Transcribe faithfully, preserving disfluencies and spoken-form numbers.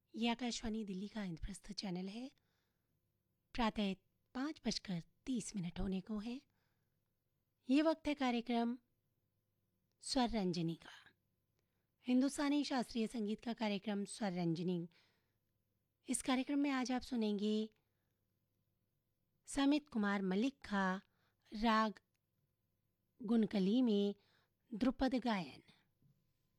ये आकाशवाणी दिल्ली का इंद्रप्रस्थ चैनल है। प्रातः पाँच बजकर तीस मिनट होने को है। ये वक्त है कार्यक्रम स्वर रंजनी का, हिंदुस्तानी शास्त्रीय संगीत का कार्यक्रम स्वर रंजनी। इस कार्यक्रम में आज आप सुनेंगे समित कुमार मलिक का राग गुनकली में ध्रुपद गायन।